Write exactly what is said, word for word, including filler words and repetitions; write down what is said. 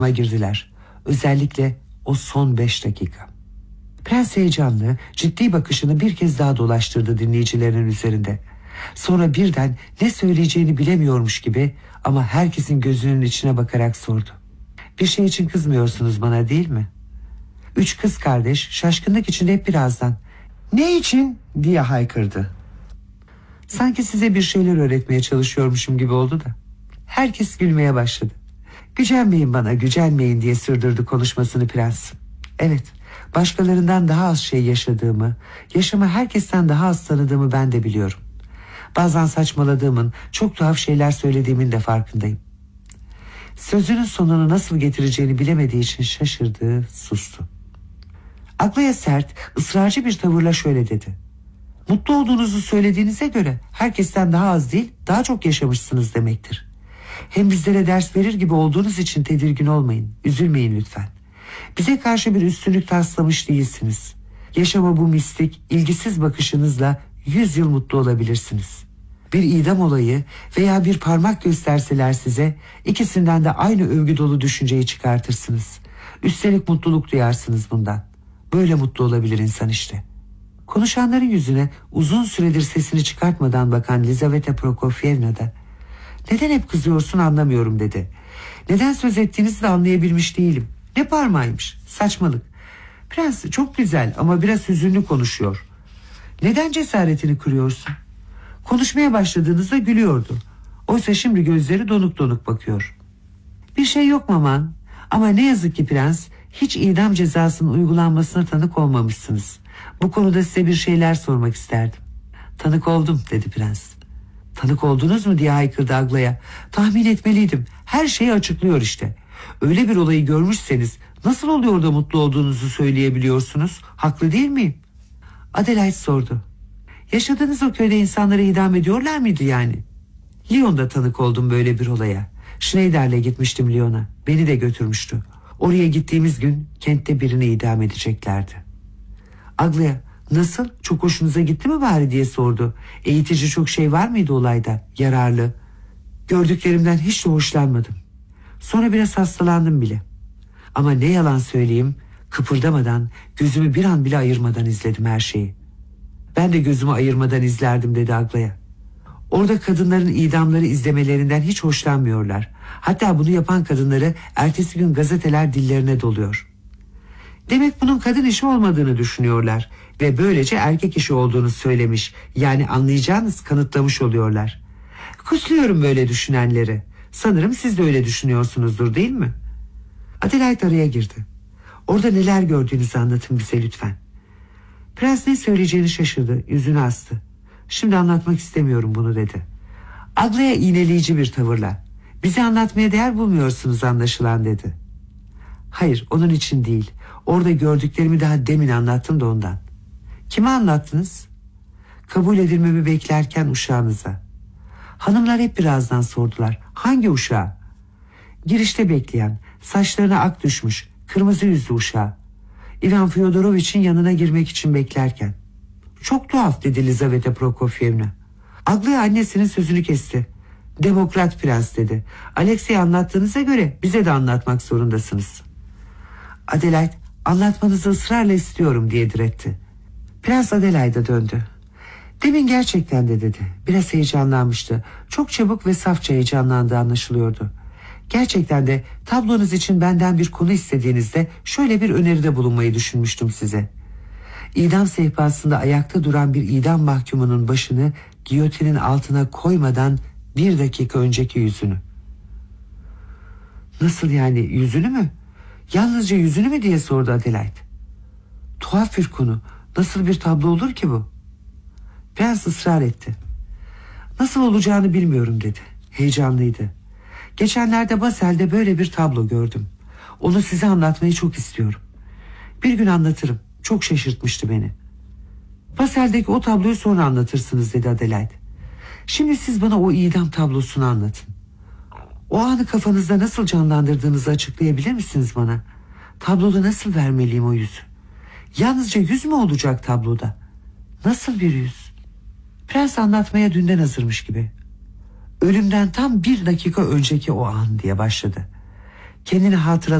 girdiler. Özellikle o son beş dakika. Prens heyecanlı, ciddi bakışını bir kez daha dolaştırdı dinleyicilerin üzerinde. Sonra birden ne söyleyeceğini bilemiyormuş gibi ama herkesin gözünün içine bakarak sordu. Bir şey için kızmıyorsunuz bana, değil mi? Üç kız kardeş şaşkınlık içinde hep birazdan "Ne için?" diye haykırdı. Sanki size bir şeyler öğretmeye çalışıyormuşum gibi oldu da. Herkes gülmeye başladı. "Gücenmeyin bana, gücenmeyin" diye sürdürdü konuşmasını prens. "Evet, başkalarından daha az şey yaşadığımı, yaşamı herkesten daha az tanıdığımı ben de biliyorum. Bazen saçmaladığımın, çok tuhaf şeyler söylediğimin de farkındayım." Sözünün sonunu nasıl getireceğini bilemediği için şaşırdı, sustu. Aglaya sert, ısrarcı bir tavırla şöyle dedi: "Mutlu olduğunuzu söylediğinize göre herkesten daha az değil, daha çok yaşamışsınız demektir. Hem bizlere ders verir gibi olduğunuz için tedirgin olmayın, üzülmeyin lütfen. Bize karşı bir üstünlük taslamış değilsiniz. Yaşama bu mistik, ilgisiz bakışınızla yüz yıl mutlu olabilirsiniz. Bir idam olayı veya bir parmak gösterseler size, ikisinden de aynı övgü dolu düşünceyi çıkartırsınız. Üstelik mutluluk duyarsınız bundan. Böyle mutlu olabilir insan işte." Konuşanların yüzüne uzun süredir sesini çıkartmadan bakan Lizaveta Prokofyevna da "Neden hep kızıyorsun anlamıyorum" dedi. "Neden söz ettiğinizi de anlayabilmiş değilim. Ne parmağıymış, saçmalık. Prens çok güzel ama biraz hüzünlü konuşuyor. Neden cesaretini kırıyorsun? Konuşmaya başladığınızda gülüyordu. Oysa şimdi gözleri donuk donuk bakıyor." "Bir şey yok maman. Ama ne yazık ki prens, hiç idam cezasının uygulanmasına tanık olmamışsınız. Bu konuda size bir şeyler sormak isterdim." "Tanık oldum" dedi prens. "Tanık oldunuz mu?" diye haykırdı Aglaya. "Tahmin etmeliydim. Her şeyi açıklıyor işte. Öyle bir olayı görmüşseniz nasıl oluyor da mutlu olduğunuzu söyleyebiliyorsunuz? Haklı değil miyim?" Adelaide sordu. "Yaşadığınız o köyde insanları idam ediyorlar mıydı yani?" "Lyon'da tanık oldum böyle bir olaya. Schneider'le gitmiştim Lyon'a. Beni de götürmüştü. Oraya gittiğimiz gün kentte birini idam edeceklerdi." Aglaya "Nasıl? Çok hoşunuza gitti mi bari?" diye sordu. "Eğitici çok şey var mıydı olayda? Yararlı?" "Gördüklerimden hiç de hoşlanmadım. Sonra biraz hastalandım bile. Ama ne yalan söyleyeyim, kıpırdamadan, gözümü bir an bile ayırmadan izledim her şeyi." "Ben de gözümü ayırmadan izlerdim" dedi Aglaya. "Orada kadınların idamları izlemelerinden hiç hoşlanmıyorlar. Hatta bunu yapan kadınları ertesi gün gazeteler dillerine doluyor. Demek bunun kadın işi olmadığını düşünüyorlar ve böylece erkek işi olduğunu söylemiş, yani anlayacağınız kanıtlamış oluyorlar. Kutluyorum böyle düşünenleri. Sanırım siz de öyle düşünüyorsunuzdur, değil mi?" Adelaide araya girdi. "Orada neler gördüğünüzü anlatın bize lütfen." Prens ne söyleyeceğini şaşırdı, yüzünü astı. "Şimdi anlatmak istemiyorum bunu" dedi. Aglaya iğneleyici bir tavırla "Bizi anlatmaya değer bulmuyorsunuz anlaşılan" dedi. "Hayır, onun için değil. Orada gördüklerimi daha demin anlattım da ondan." "Kime anlattınız?" "Kabul edilmemi beklerken uşağınıza." Hanımlar hep birazdan sordular. "Hangi uşağı?" "Girişte bekleyen, saçlarına ak düşmüş, kırmızı yüzlü uşağı. İvan Fyodorovich'in yanına girmek için beklerken." "Çok tuhaf" dedi Lizaveta Prokofyevna. Aglaya annesinin sözünü kesti. "Demokrat prens" dedi. "Alexey'e anlattığınıza göre bize de anlatmak zorundasınız." Adelaide "Anlatmanızı ısrarla istiyorum" diye diretti. Prens Adelaide'a döndü. "Demin gerçekten de" dedi. Biraz heyecanlanmıştı. Çok çabuk ve safça heyecanlandığı anlaşılıyordu. "Gerçekten de tablonuz için benden bir konu istediğinizde şöyle bir öneride bulunmayı düşünmüştüm size. İdam sehpasında ayakta duran bir idam mahkumunun başını giyotinin altına koymadan bir dakika önceki yüzünü." "Nasıl yani, yüzünü mü? Yalnızca yüzünü mü?" diye sordu Adelaide. "Tuhaf bir konu. Nasıl bir tablo olur ki bu?" Prens ısrar etti. "Nasıl olacağını bilmiyorum" dedi. Heyecanlıydı. "Geçenlerde Basel'de böyle bir tablo gördüm. Onu size anlatmayı çok istiyorum. Bir gün anlatırım. Çok şaşırtmıştı beni." "Basel'deki o tabloyu sonra anlatırsınız" dedi Adelaide. "Şimdi siz bana o idam tablosunu anlatın. O anı kafanızda nasıl canlandırdığınızı açıklayabilir misiniz bana? Tabloda nasıl vermeliyim o yüzü? Yalnızca yüz mü olacak tabloda? Nasıl bir yüz?" Prens anlatmaya dünden hazırmış gibi. "Ölümden tam bir dakika önceki o an" diye başladı. kendini hatıralı